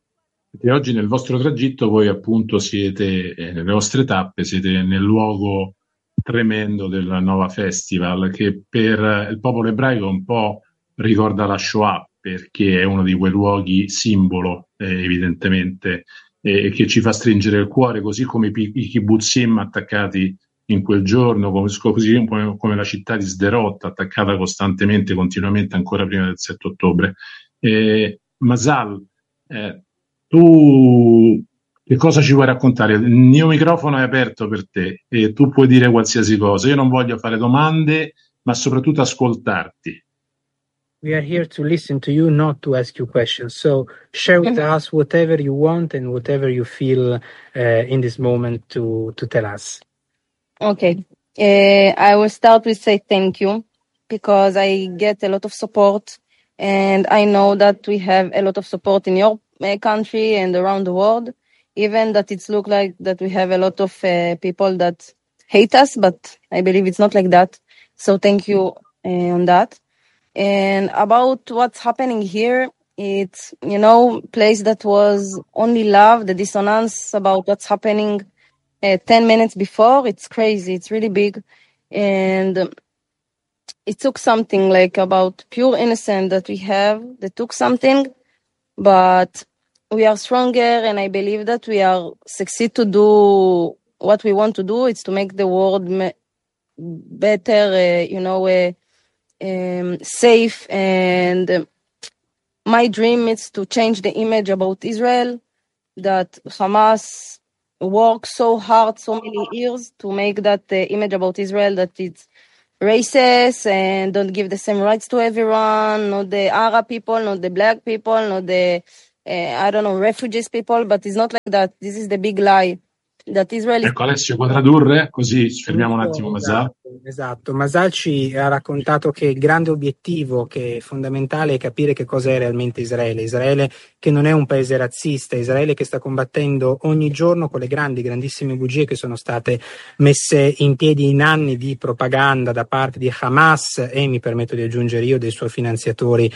E oggi nel vostro tragitto voi appunto siete, nelle vostre tappe, siete nel luogo tremendo del Nova Festival, che per il popolo ebraico un po' ricorda la Shoah, perché è uno di quei luoghi simbolo, evidentemente, e che ci fa stringere il cuore, così come i kibbutzim attaccati in quel giorno, così come la città di Sderot, attaccata costantemente, continuamente, ancora prima del 7 ottobre. Masal, tu che cosa ci vuoi raccontare? Il mio microfono è aperto per te e tu puoi dire qualsiasi cosa. Io non voglio fare domande, ma soprattutto ascoltarti. We are here to listen to you, not to ask you questions. So share with us whatever you want and whatever you feel in this moment to tell us. Okay. I will start with say thank you because I get a lot of support And I know that we have a lot of support in your country and around the world, even that it's look like that we have a lot of people that hate us, but I believe it's not like that. So thank you on that. And about what's happening here, it's, place that was only love, the dissonance about what's happening 10 minutes before, it's crazy. It's really big. And it took something like about pure innocence that we have. They took something, but we are stronger, and I believe that we are succeed to do what we want to do. It's to make the world better, safe. And my dream is to change the image about Israel, that Hamas worked so hard so many years to make that image about Israel, that it's racist and don't give the same rights to everyone, not the Arab people, not the black people, not the, refugees people, but it's not like that. This is the big lie. Ecco, Alessio, puoi tradurre? Così ci fermiamo un attimo, Masal. Esatto, Masal ci ha raccontato che il grande obiettivo, che è fondamentale, è capire che cosa è realmente Israele. Israele che non è un paese razzista, Israele che sta combattendo ogni giorno con le grandissime bugie che sono state messe in piedi in anni di propaganda da parte di Hamas e, mi permetto di aggiungere io, dei suoi finanziatori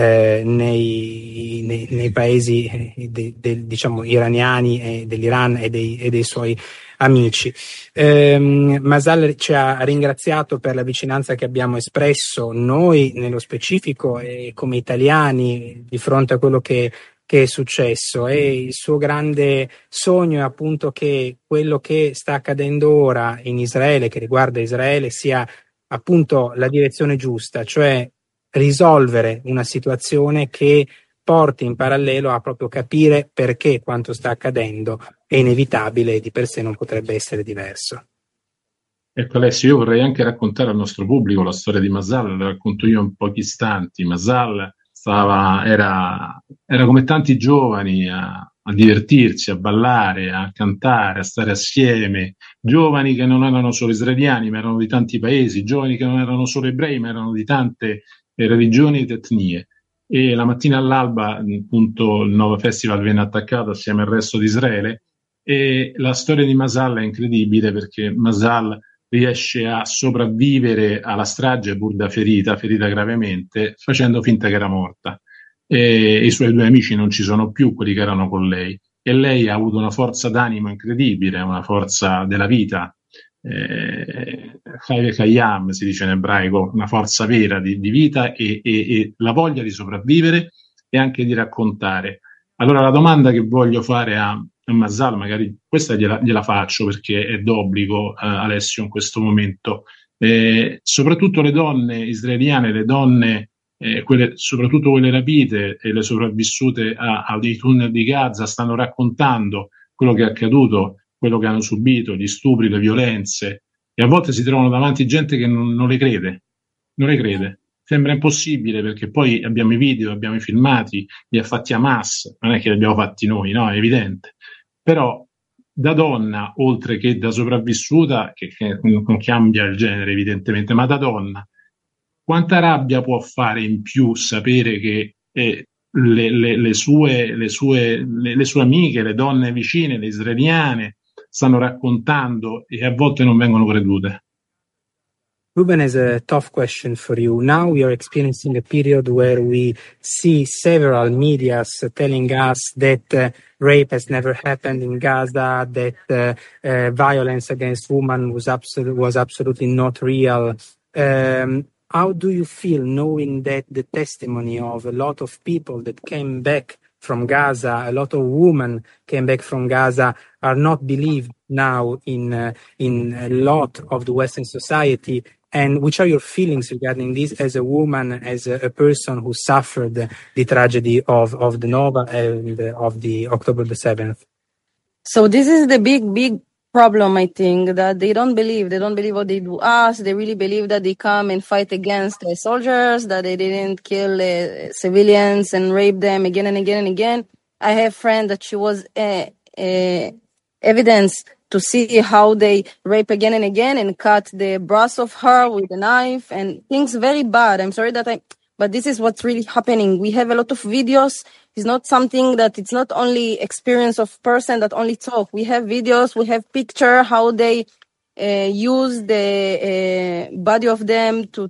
nei paesi diciamo iraniani e dell'Iran e dei suoi amici. Masal ci ha ringraziato per la vicinanza che abbiamo espresso noi nello specifico e come italiani di fronte a quello che è successo, e il suo grande sogno è appunto che quello che sta accadendo ora in Israele, che riguarda Israele, sia appunto la direzione giusta, cioè risolvere una situazione che porti in parallelo a proprio capire perché quanto sta accadendo è inevitabile e di per sé non potrebbe essere diverso. Ecco Alessio, io vorrei anche raccontare al nostro pubblico la storia di Masal, la racconto io in pochi istanti. Masal era come tanti giovani a divertirsi, a ballare, a cantare, a stare assieme, giovani che non erano solo israeliani ma erano di tanti paesi, giovani che non erano solo ebrei ma erano di tante religioni ed etnie. E la mattina all'alba, appunto, il Nova Festival venne attaccato assieme al resto di Israele, e la storia di Masal è incredibile perché Masal riesce a sopravvivere alla strage pur da ferita gravemente, facendo finta che era morta. E i suoi due amici non ci sono più, quelli che erano con lei, e lei ha avuto una forza d'animo incredibile, una forza della vita. Khayyam si dice in ebraico, una forza vera di vita e la voglia di sopravvivere e anche di raccontare. Allora la domanda che voglio fare a Masal, magari questa gliela faccio perché è d'obbligo, Alessio, in questo momento, soprattutto le donne israeliane, le donne soprattutto quelle rapite e le sopravvissute ai tunnel di Gaza, stanno raccontando quello che è accaduto, quello che hanno subito, gli stupri, le violenze, e a volte si trovano davanti gente che non le crede. Sembra impossibile perché poi abbiamo i video, abbiamo i filmati, li ha fatti Hamas, non è che li abbiamo fatti noi, no? È evidente. Però da donna, oltre che da sopravvissuta, che non cambia il genere evidentemente, ma da donna, quanta rabbia può fare in più sapere che le sue amiche, le donne vicine, le israeliane, stanno raccontando e a volte non vengono credute? Ruben has a tough question for you. Now we are experiencing a period where we see several medias telling us that rape has never happened in Gaza, that violence against women was absolutely not real. How do you feel knowing that the testimony of a lot of people that came back from Gaza, a lot of women came back from Gaza, are not believed now in a lot of the Western society? And which are your feelings regarding this as a woman, as a person who suffered the tragedy of the Nova and of the October the 7th? So this is the big problem, I think, that they don't believe what they do us. They really believe that they come and fight against the soldiers, that they didn't kill civilians and rape them again and again and again. I have a friend that she was evidence to see how they rape again and again and cut the breast of her with a knife and things very bad. I'm sorry that But this is what's really happening. We have a lot of videos. It's not something that it's not only experience of person that only talk. We have videos, we have picture, how they use the body of them to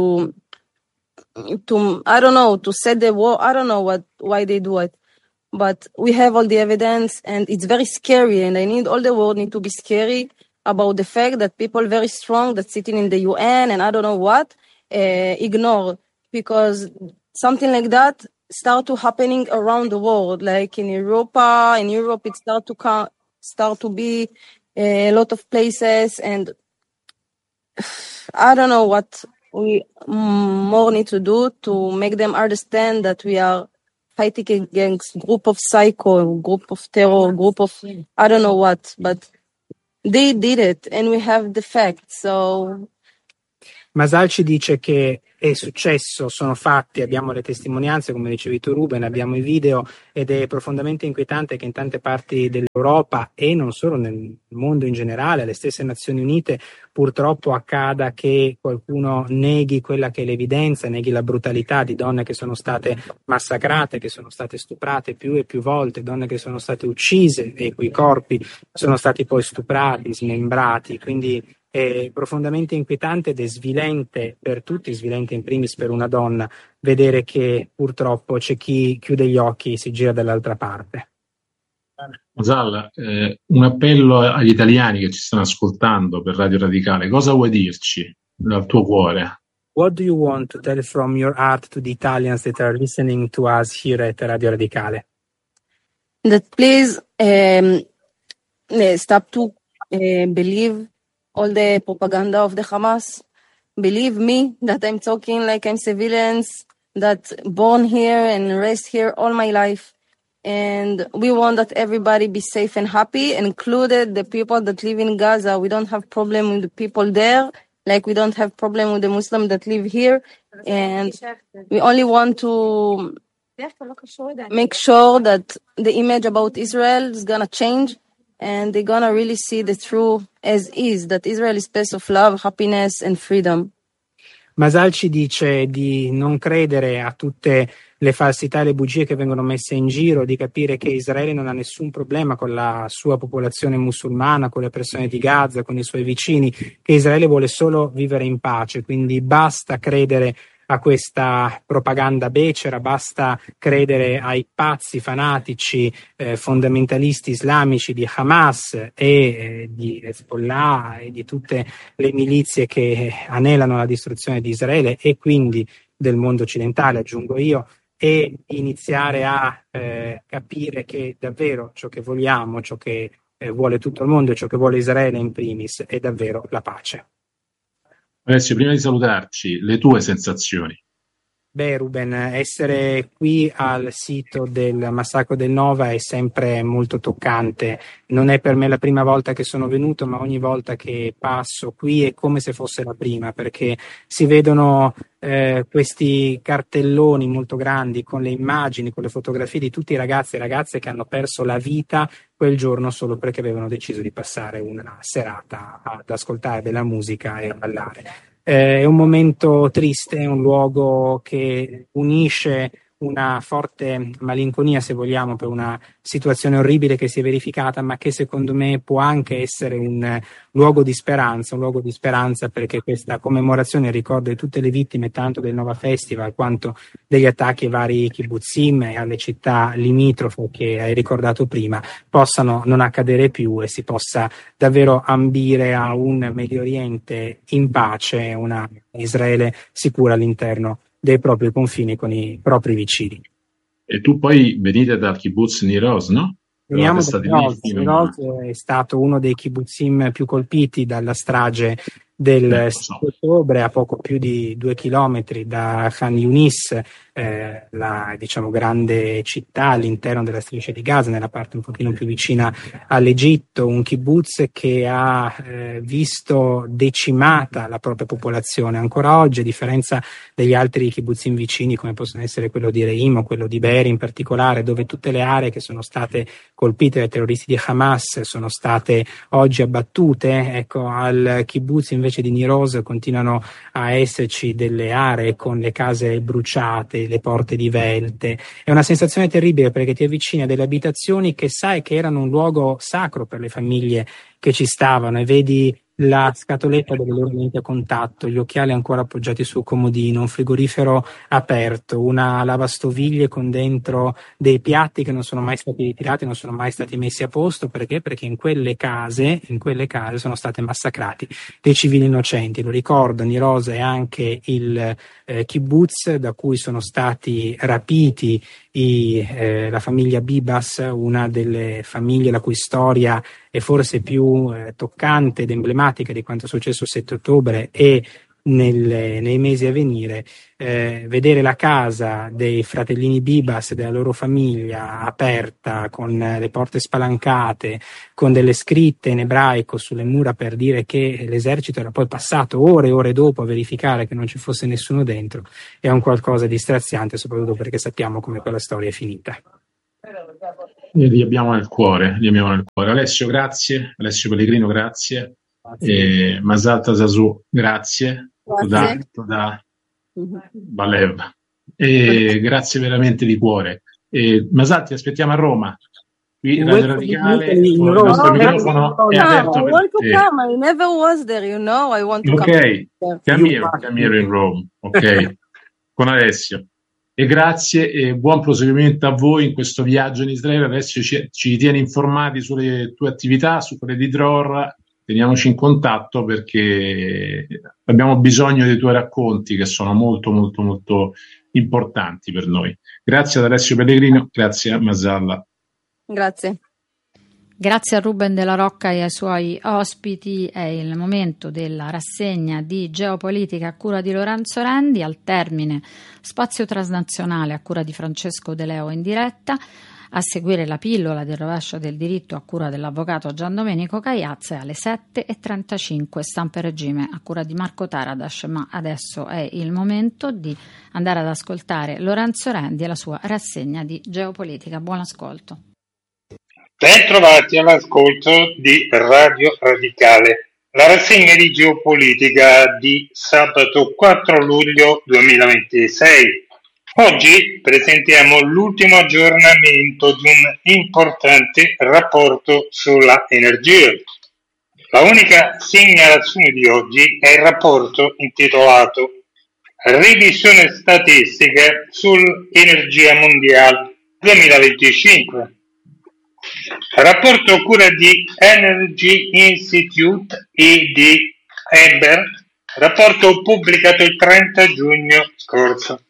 I don't know, to set the war. I don't know why they do it. But we have all the evidence, and it's very scary, and I need all the world need to be scary about the fact that people very strong that sitting in the UN and I don't know what ignore, because something like that start to happening around the world, like in Europe it start to be a lot of places, and I don't know what we more need to do to make them understand that we are fighting against group of psycho, group of terror, group of I don't know what, but they did it and we have the facts. So Masal ci dice che è successo, sono fatti, abbiamo le testimonianze, come dicevi tu Ruben, abbiamo i video, ed è profondamente inquietante che in tante parti dell'Europa e non solo nel mondo in generale, alle stesse Nazioni Unite, purtroppo accada che qualcuno neghi quella che è l'evidenza, neghi la brutalità di donne che sono state massacrate, che sono state stuprate più e più volte, donne che sono state uccise e i cui corpi sono stati poi stuprati, smembrati, quindi è profondamente inquietante ed è svilente per tutti, svilente in primis per una donna, vedere che purtroppo c'è chi chiude gli occhi e si gira dall'altra parte. Masal, un appello agli italiani che ci stanno ascoltando per Radio Radicale, cosa vuoi dirci dal tuo cuore? What do you want to tell from your heart to the Italians that are listening to us here at Radio Radicale? That please stop to believe all the propaganda of the Hamas. Believe me that I'm talking like I'm civilians that born here and raised here all my life. And we want that everybody be safe and happy, included the people that live in Gaza. We don't have problem with the people there, like we don't have problem with the Muslims that live here. And we only want to make sure that the image about Israel is gonna change, and they're gonna really see the truth as is, that Israel is a place of love, happiness and freedom. Masal ci dice di non credere a tutte le falsità e le bugie che vengono messe in giro, di capire che Israele non ha nessun problema con la sua popolazione musulmana, con le persone di Gaza, con i suoi vicini, che Israele vuole solo vivere in pace, quindi basta credere a questa propaganda becera, basta credere ai pazzi fanatici fondamentalisti islamici di Hamas e di Hezbollah e di tutte le milizie che anelano alla distruzione di Israele e quindi del mondo occidentale, aggiungo io, e iniziare a capire che davvero ciò che vogliamo, ciò che vuole tutto il mondo e ciò che vuole Israele in primis è davvero la pace. Alessio, prima di salutarci, le tue sensazioni. Beh, Ruben, essere qui al sito del massacro del Nova è sempre molto toccante. Non è per me la prima volta che sono venuto, ma ogni volta che passo qui è come se fosse la prima, perché si vedono questi cartelloni molto grandi con le immagini, con le fotografie di tutti i ragazzi e ragazze che hanno perso la vita quel giorno solo perché avevano deciso di passare una serata ad ascoltare della musica e a ballare. È un momento triste, è un luogo che unisce una forte malinconia, se vogliamo, per una situazione orribile che si è verificata, ma che secondo me può anche essere un luogo di speranza perché questa commemorazione ricorda di tutte le vittime, tanto del Nova Festival quanto degli attacchi ai vari kibbutzim e alle città limitrofe che hai ricordato prima, possano non accadere più e si possa davvero ambire a un Medio Oriente in pace, una Israele sicura all'interno dei propri confini con i propri vicini. E tu poi venite dal kibbutz Nir Oz, no? Veniamo da Nir Oz, è stato uno dei kibbutzim più colpiti dalla strage del 7 ottobre, a poco più di 2 chilometri da Khan Yunis, la grande città all'interno della striscia di Gaza, nella parte un pochino più vicina all'Egitto, un kibbutz che ha visto decimata la propria popolazione ancora oggi, a differenza degli altri kibbutzim vicini come possono essere quello di Reim o quello di Be'eri in particolare, dove tutte le aree che sono state colpite dai terroristi di Hamas sono state oggi abbattute. Ecco, al kibbutz invece di Niroz continuano a esserci delle aree con le case bruciate, le porte divelte. È una sensazione terribile perché ti avvicini a delle abitazioni che sai che erano un luogo sacro per le famiglie che ci stavano e vedi la scatoletta delle loro lenti a contatto, gli occhiali ancora appoggiati sul comodino, un frigorifero aperto, una lavastoviglie con dentro dei piatti che non sono mai stati ritirati, non sono mai stati messi a posto. Perché? Perché in quelle case sono state massacrati dei civili innocenti. Lo ricordo, Niroz è anche il kibbutz da cui sono stati rapiti la famiglia Bibas, una delle famiglie la cui storia è forse più toccante ed emblematica di quanto è successo il 7 ottobre e nei mesi a venire. Vedere la casa dei fratellini Bibas e della loro famiglia aperta, con le porte spalancate, con delle scritte in ebraico sulle mura per dire che l'esercito era poi passato ore e ore dopo a verificare che non ci fosse nessuno dentro, è un qualcosa di straziante, soprattutto perché sappiamo come quella storia è finita. Li abbiamo nel cuore. Alessio, grazie. Alessio Pellegrino, grazie. Mazal Tazasu, grazie. Toda Balev. Grazie veramente di cuore. Mazal, ti aspettiamo a Roma. Qui Radio Radicale, il nostro microfono è aperto per te. I never was there, I want to come. Come here in Rome. Ok, con Alessio. E grazie e buon proseguimento a voi in questo viaggio in Israele. Adesso ci tieni informati sulle tue attività, su quelle di Dror. Teniamoci in contatto perché abbiamo bisogno dei tuoi racconti che sono molto molto molto importanti per noi. Grazie ad Alessio Pellegrino, grazie a Masalla. Grazie. Grazie a Ruben Della Rocca e ai suoi ospiti. È il momento della rassegna di geopolitica a cura di Lorenzo Rendi. Al termine, spazio transnazionale a cura di Francesco De Leo in diretta. A seguire la pillola del rovescio del diritto a cura dell'avvocato Gian Domenico Cagliazza, e alle 7:35 Stampa e Regime a cura di Marco Taradas. Ma adesso è il momento di andare ad ascoltare Lorenzo Rendi e la sua rassegna di geopolitica. Buon ascolto. Ben trovati all'ascolto di Radio Radicale, la rassegna di geopolitica di sabato 4 luglio 2026. Oggi presentiamo l'ultimo aggiornamento di un importante rapporto sulla energia. La unica segnalazione di oggi è il rapporto intitolato Revisione statistica sull'energia mondiale 2025. Rapporto a cura di Energy Institute e di Eber, rapporto pubblicato il 30 giugno scorso.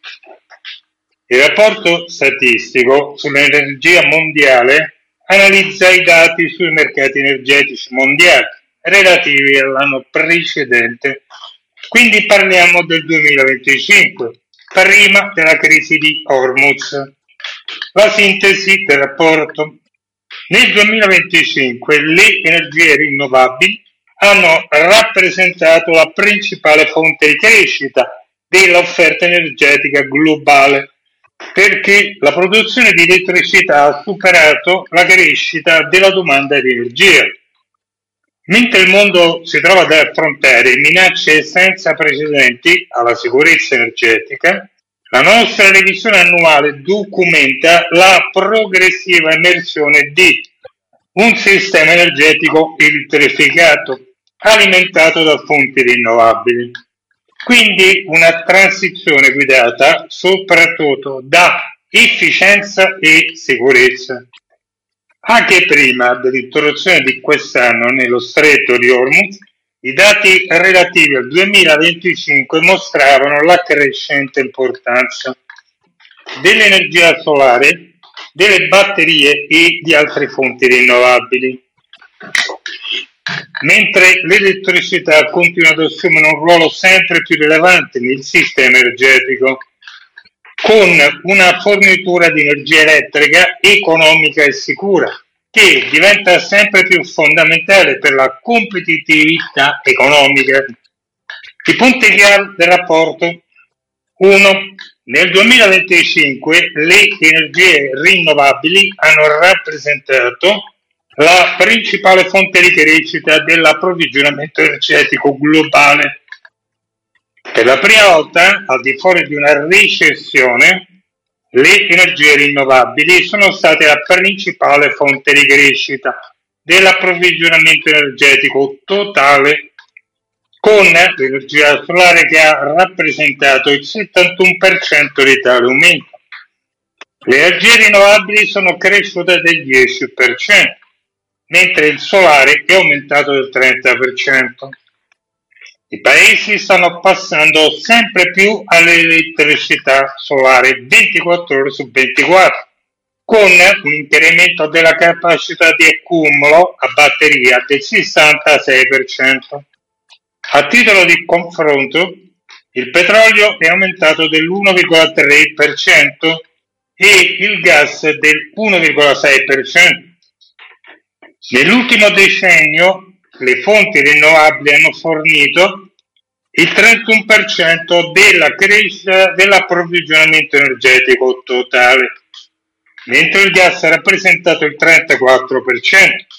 Il rapporto statistico sull'energia mondiale analizza i dati sui mercati energetici mondiali relativi all'anno precedente, quindi parliamo del 2025, prima della crisi di Hormuz. La sintesi del rapporto: nel 2025 le energie rinnovabili hanno rappresentato la principale fonte di crescita dell'offerta energetica globale, perché la produzione di elettricità ha superato la crescita della domanda di energia. Mentre il mondo si trova ad affrontare minacce senza precedenti alla sicurezza energetica, la nostra revisione annuale documenta la progressiva emersione di un sistema energetico elettrificato, alimentato da fonti rinnovabili. Quindi una transizione guidata soprattutto da efficienza e sicurezza. Anche prima dell'introduzione di quest'anno nello stretto di Hormuz, i dati relativi al 2025 mostravano la crescente importanza dell'energia solare, delle batterie e di altre fonti rinnovabili. Mentre l'elettricità continua ad assumere un ruolo sempre più rilevante nel sistema energetico, con una fornitura di energia elettrica economica e sicura, che diventa sempre più fondamentale per la competitività economica. I punti chiave del rapporto: 1. Nel 2025 le energie rinnovabili hanno rappresentato la principale fonte di crescita dell'approvvigionamento energetico globale. Per la prima volta, al di fuori di una recessione, le energie rinnovabili sono state la principale fonte di crescita dell'approvvigionamento energetico totale, con l'energia solare che ha rappresentato il 71% di tale aumento. Le energie rinnovabili sono cresciute del 10%, mentre il solare è aumentato del 30%. I paesi stanno passando sempre più all'elettricità solare 24 ore su 24, con un incremento della capacità di accumulo a batteria del 66%. A titolo di confronto, il petrolio è aumentato dell'1,3% e il gas del 1,6%. Nell'ultimo decennio le fonti rinnovabili hanno fornito il 31% della crescita dell'approvvigionamento energetico totale, mentre il gas ha rappresentato il 34%.